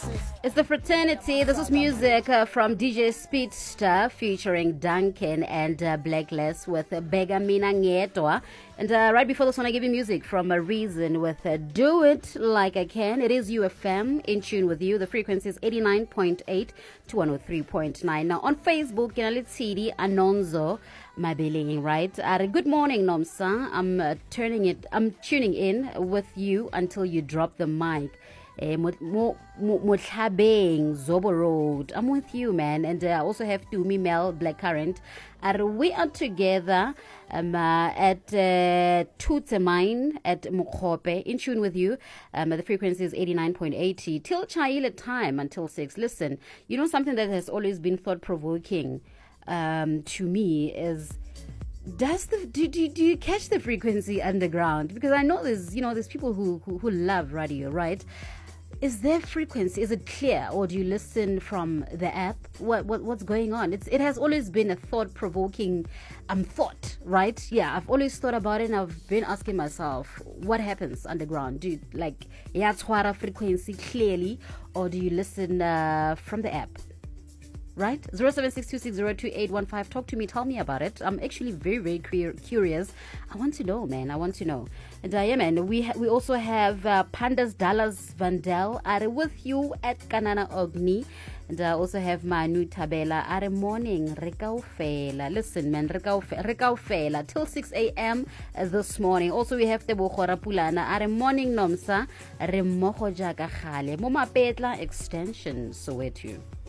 It's the Fraternity. This is music from DJ Speedster featuring Duncan and Blacklist with Bega Mina Ngetwa. And right before this one, I give you music from A Reason with Do It Like I Can. It is UFM in tune with you. The frequency is 89.8 to 103.9. Now on Facebook, let's see Anonzo Mabiling, right? Good morning, Nomsa. I'm tuning in with you until you drop the mic. Motlhabeng, Zobo Road. I'm with you, man. And I also have Tumi Mel Blackcurrant. We are together at Tutsemine at Mokhope, in tune with you. The frequency is 89.80 till Chaile time until 6. Listen, you know something that has always been thought-provoking to me is, do you catch the frequency underground? Because I know there's people who love radio, right? Is their frequency, is it clear, or do you listen from the app? What's going on? It has always been a thought-provoking thought, right? Yeah, I've always thought about it, and I've been asking myself, what happens underground? Do you Twara frequency clearly, or do you listen from the app? Right? 0762602815. Talk to me. Tell me about it. I'm actually very, very curious. I want to know, man. I want to know. And yeah, man. We also have Pandas Dallas Vandel are with you at Kanana Ogni. And I also have Manu Tabela are morning. Rekaufela. Listen, man. Rekaufela till 6 a.m. this morning. Also, we have Tebo Pulana are morning Nomsa. Remoho Jagahale. Moma Petla Extension. Soweto.